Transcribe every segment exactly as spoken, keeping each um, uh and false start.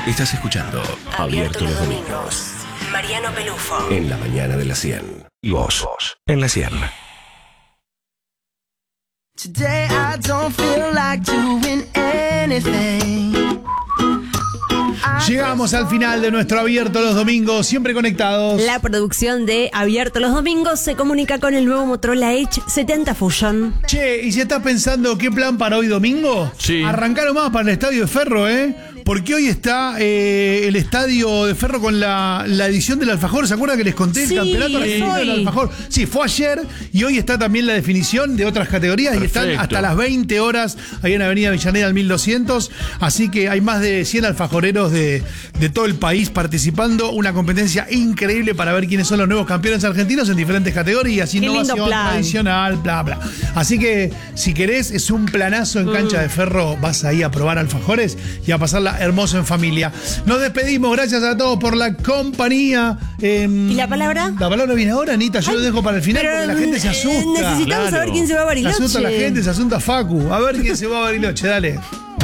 Estás escuchando Abierto los Domingos. Mariano Pelufo. En la mañana de la cien. Y vos, vos en la cien. Today I don't feel like doing anything. Llegamos al final de nuestro Abierto los Domingos, siempre conectados. La producción de Abierto los Domingos se comunica con el nuevo Motorola Edge setenta Fusion. Che, ¿y si estás pensando qué plan para hoy domingo? Sí. Arrancaron más para el Estadio de Ferro, ¿eh? Porque hoy está eh, el Estadio de Ferro con la, la edición del Alfajor. ¿Se acuerdan que les conté Sí, el campeonato argentino del hoy. Alfajor? Sí, fue ayer y hoy está también la definición de otras categorías. Perfecto. Y están hasta las veinte horas ahí en Avenida Avellaneda al mil doscientos. Así que hay más de cien alfajoreros de, de todo el país participando. Una competencia increíble para ver quiénes son los nuevos campeones argentinos en diferentes categorías. Qué lindo Innovación, plan. tradicional, bla, bla. Así que si querés, es un planazo en cancha de Ferro. Vas ahí a probar alfajores y a pasarla hermoso en familia. Nos despedimos, gracias a todos por la compañía. Eh, ¿Y la palabra? La palabra viene ahora, Anita. Yo Ay, lo dejo para el final pero, porque la gente se eh, asusta. Necesitamos Claro. saber quién se va a Se Bariloche. asusta la gente, se asusta Facu. A ver quién se va a Bariloche, dale.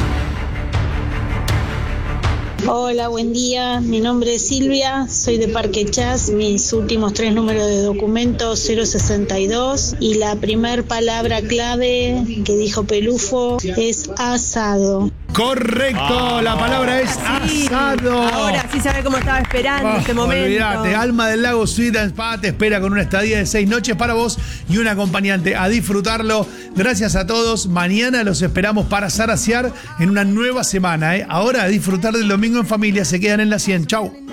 Hola, buen día. Mi nombre es Silvia, soy de Parque Chas. Mis últimos tres números de documento cero sesenta y dos y la primer palabra clave que dijo Pelufo es asado. Correcto, la palabra es Sí, asado. ahora sí sabe cómo estaba esperando Ah, este momento. olvídate, Alma del Lago Suite and Spa te espera con una estadía de seis noches para vos y un acompañante. A disfrutarlo. Gracias a todos. Mañana los esperamos para zarasear en una nueva semana. ¿eh? Ahora a disfrutar del domingo en familia. Se quedan en la cien. Chau.